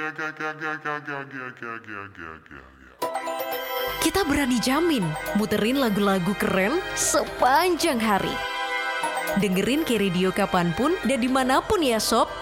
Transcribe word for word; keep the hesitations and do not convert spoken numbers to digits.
Kita berani jamin muterin lagu-lagu keren sepanjang hari. Dengerin K Radio kapanpun dan dimanapun ya sob.